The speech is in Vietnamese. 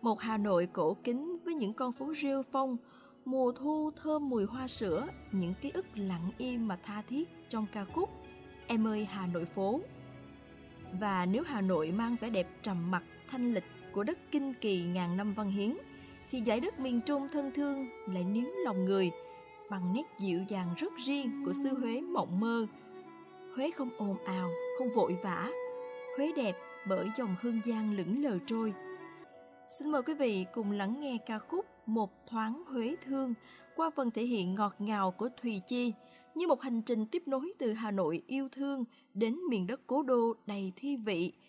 Một Hà Nội cổ kính với những con phố rêu phong, mùa thu thơm mùi hoa sữa, những ký ức lặng im mà tha thiết trong ca khúc Em ơi Hà Nội phố. Và nếu Hà Nội mang vẻ đẹp trầm mặc, thanh lịch của đất kinh kỳ ngàn năm văn hiến, thì dải đất miền Trung thân thương lại níu lòng người bằng nét dịu dàng rất riêng của xứ Huế mộng mơ. Huế không ồn ào, không vội vã. Huế đẹp bởi dòng Hương Giang lững lờ trôi. Xin mời quý vị cùng lắng nghe ca khúc Một Thoáng Huế Thương qua phần thể hiện ngọt ngào của Thùy Chi, như một hành trình tiếp nối từ Hà Nội yêu thương đến miền đất cố đô đầy thi vị,